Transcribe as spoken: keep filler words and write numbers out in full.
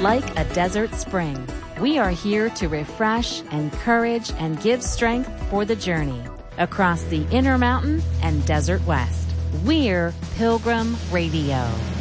like a desert spring. We are here to refresh, encourage, and give strength for the journey across the Intermountain and Desert West. We're Pilgrim Radio.